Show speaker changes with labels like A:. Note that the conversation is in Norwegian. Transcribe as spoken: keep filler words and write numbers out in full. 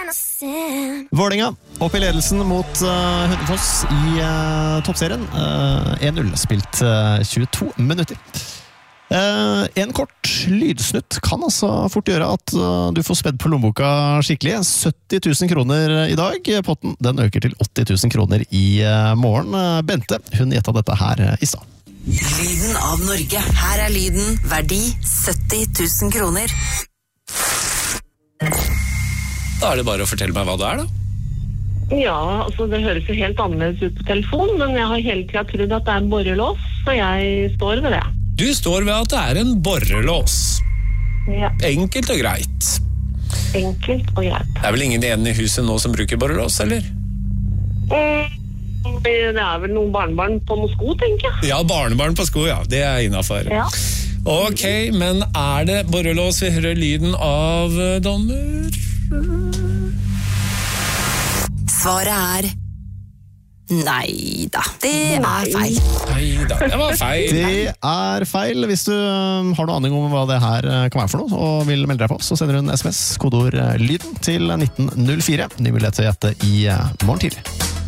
A: Vålerenga opp i ledelsen mot uh, Hønefoss i uh, toppserien. uh, en null, spilt uh, tjueto minutter. Uh, en kort lydsnutt kan altså fort gjøre at uh, du får spedd på lommeboka skikkelig. sytti tusen kroner i dag. Potten den øker til åtti tusen kroner i uh, morgen. Uh, Bente, hun gjettet dette her uh, i stad.
B: Lyden av Norge. Her er lyden, verdi sytti tusen kroner.
C: Da er det bare å fortelle meg hva det er, da.
D: Ja, altså det høres jo helt annerledes ut på telefon, men jeg har hele tiden trodd at det er en borrelås, så jeg står ved det.
C: Du står ved at det er en borrelås.
D: Ja.
C: Enkelt og greit.
D: Enkelt og greit.
C: Det er vel ingen igjen i huset nå som bruker borrelås, eller?
D: Mm, det er vel noen barnebarn på noen sko, tenker jeg.
C: Ja, barnebarn på sko, ja. Det er innenfor.
D: Ja.
C: Ok, men er det borrelås? Vi hører lyden av dommer.
B: Svaret er nei da, det er feil.
C: Nei da, det var feil.
A: Det er feil. Hvis du um, har noe aning om hva det her uh, kan være for noe, og vil melde deg på, så sender du en sms, kodeord uh, lyden til nitten null fire. Ny mulighet til å gjette i uh, morgen tidlig.